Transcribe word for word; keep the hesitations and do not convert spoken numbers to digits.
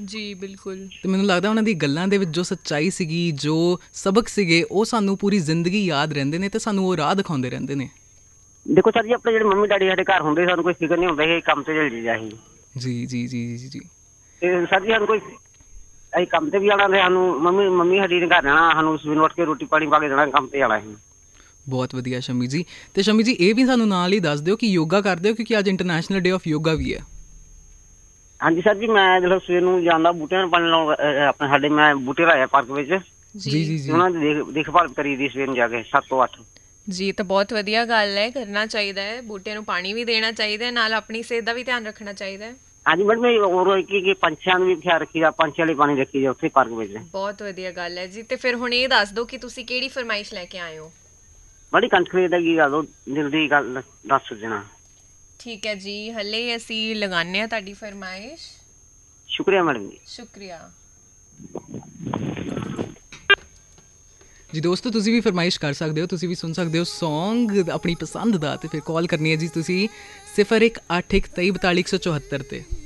ਜੀ ਬਿਲਕੁਲ। ਅਤੇ ਮੈਨੂੰ ਲੱਗਦਾ ਉਹਨਾਂ ਦੀ ਗੱਲਾਂ ਦੇ ਵਿੱਚ ਜੋ ਸੱਚਾਈ ਸੀਗੀ, ਜੋ ਸਬਕ ਸੀਗੇ, ਉਹ ਸਾਨੂੰ ਪੂਰੀ ਜ਼ਿੰਦਗੀ ਯਾਦ ਰਹਿੰਦੇ ਨੇ ਅਤੇ ਸਾਨੂੰ ਉਹ ਰਾਹ ਦਿਖਾਉਂਦੇ ਰਹਿੰਦੇ ਨੇ। ਦੇਖੋ ਸਰ ਜੀ, ਆਪਣੇ ਜਿਹੜੇ ਮੰਮੀ ਡੈਡੀ ਸਾਡੇ ਘਰ ਹੁੰਦੇ, ਸਾਨੂੰ ਕੋਈ ਫਿਕਰ ਨਹੀਂ ਹੁੰਦਾ ਸੀ ਕੰਮ 'ਤੇ ਚਲ ਜੀ ਅਸੀਂ। ਜੀ ਜੀ ਜੀ ਜੀ ਜੀ। ਅਤੇ ਸਰ ਜੀ ਸਾਨੂੰ ਕੋਈ ਅਸੀਂ ਕੰਮ 'ਤੇ ਵੀ ਜਾਣਾ ਅਤੇ ਸਾਨੂੰ ਮੰਮੀ ਮੰਮੀ ਸਾਡੀ ਨੇ ਘਰ ਜਾਣਾ, ਸਾਨੂੰ ਸਵੇਰ ਉੱਠ ਕੇ ਰੋਟੀ ਪਾਣੀ ਪਾ ਕੇ ਜਾਣਾ, ਕੰਮ 'ਤੇ ਜਾਣਾ ਸੀ। ਬਹੁਤ ਵਧੀਆ ਸ਼ਮੀ ਜੀ। ਅਤੇ ਸ਼ਮੀ ਜੀ ਇਹ ਵੀ ਸਾਨੂੰ ਨਾਲ ਹੀ ਦੱਸ ਦਿਓ ਕਿ ਯੋਗਾ ਕਰਦੇ ਹੋ, ਕਿਉਂਕਿ ਅੱਜ ਇੰਟਰਨੈਸ਼ਨਲ ਡੇ ਆਫ ਯੋਗਾ ਵੀ ਹੈ। ਹਾਂਜੀ ਸਰ ਜੀ, ਮੈਂ ਜਦੋਂ ਸਵੇਰ ਨੂੰ ਜਾਂਦਾ ਬੂਟਿਆਂ ਨੂੰ ਪਾਣੀ ਲਾਉਣ, ਆਪਣੇ ਸਾਡੇ ਮੈਂ ਬੂਟੇ ਲਾਏ ਪਾਰਕ ਵਿੱਚ, ਜੀ ਜੀ ਜੀ, ਉਹਨਾਂ ਦੀ ਦੇਖ ਦੇਖਭਾਲ ਕਰੀ ਦੀ ਸਵੇਰ ਨੂੰ ਜਾ ਕੇ ਸੱਤ ਤੋਂ ਅੱਠ। ਜੀ ਤਾਂ ਬਹੁਤ ਵਧੀਆ ਗੱਲ ਹੈ, ਕਰਨਾ ਚਾਹੀਦਾ ਹੈ, ਬੂਟਿਆਂ ਨੂੰ ਪਾਣੀ ਵੀ ਦੇਣਾ ਚਾਹੀਦਾ ਹੈ, ਨਾਲ ਆਪਣੀ ਸਿਹਤ ਦਾ ਵੀ ਧਿਆਨ ਰੱਖਣਾ ਚਾਹੀਦਾ ਹੈ। ਹਾਂਜੀ ਮੈਡਮ, ਹੋਰ ਕੀ ਪੰਛੀਆਂ ਨੂੰ ਵੀ ਖਿਆਲ ਰੱਖੀਦਾ, ਪੰਛੀਆਂ ਲਈ ਪਾਣੀ ਰੱਖੀਦਾ ਉੱਥੇ ਪਾਰਕ ਵਿੱਚ। ਬਹੁਤ ਵਧੀਆ ਗੱਲ ਹੈ ਜੀ। ਤੇ ਫਿਰ ਹੁਣ ਇਹ ਦੱਸ ਦਿਓ ਕਿ ਤੁਸੀਂ ਕਿਹੜੀ ਫਰਮਾਇਸ਼ ਲੈ ਕੇ ਆਏ ਹੋ? ਬੜੀ ਕੰਟਰੀ ਦਾ ਕੀ ਗੱਲ, ਉਹ ਦਿਲ ਦੀ ਗੱਲ ਦੱਸ ਦੇਣਾ। ਠੀਕ ਹੈ ਜੀ, ਹਲੇ ਅਸੀਂ ਲਗਾਉਂਦੇ ਹਾਂ ਤੁਹਾਡੀ ਫਰਮਾਇਸ਼। ਸ਼ੁਕਰੀਆ ਮੈਡਮ ਜੀ। ਸ਼ੁਕਰੀਆ ਜੀ ਦੋਸਤੋ, ਤੁਸੀਂ ਵੀ ਫਰਮਾਇਸ਼ ਕਰ ਸਕਦੇ ਹੋ, ਤੁਸੀਂ ਵੀ ਸੁਣ ਸਕਦੇ ਹੋ ਸੌਂਗ ਆਪਣੀ ਪਸੰਦ ਦਾ, ਅਤੇ ਫਿਰ ਕਾਲ ਕਰਨੀ ਹੈ ਜੀ ਤੁਸੀਂ ਸਿਫਰ ਇੱਕ ਅੱਠ ਇੱਕ ਤੇਈ ਬਤਾਲੀ ਇੱਕ ਸੌ ਚੁਹੱਤਰ 'ਤੇ।